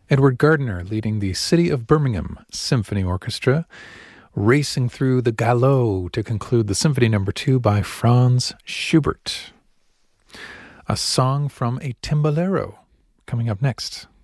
Edward Gardner leading the City of Birmingham Symphony Orchestra, racing through the Galop to conclude the Symphony No. 2 by Franz Schubert. A song from a timbalero coming up next.